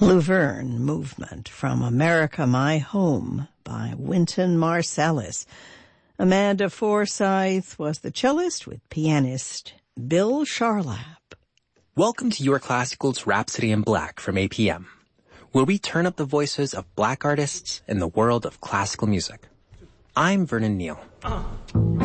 Luverne Movement from America, My Home by Wynton Marsalis. Amanda Forsyth was the cellist with pianist Bill Charlap. Welcome to Your Classical's Rhapsody in Black from APM, where we turn up the voices of black artists in the world of classical music. I'm Vernon Neal.